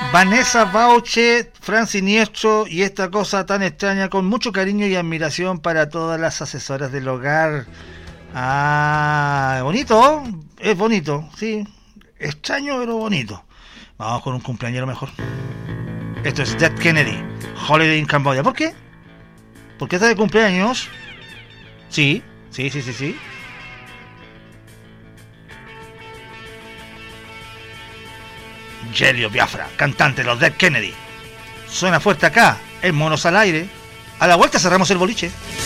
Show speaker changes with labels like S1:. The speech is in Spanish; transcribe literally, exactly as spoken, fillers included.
S1: Vanessa Bauche, Fran Siniestro y esta cosa tan extraña, con mucho cariño y admiración para todas las asesoras del hogar. Ah, bonito, es bonito, sí. Extraño pero bonito. Vamos con un cumpleañero mejor. Esto es Dead Kennedy, Holiday in Cambodia. ¿Por qué? ¿Por qué está de cumpleaños? Sí, sí, sí, sí, sí. Gelio Biafra, cantante de los Dead Kennedy. Suena fuerte acá, en Monos al Aire. A la vuelta cerramos el boliche.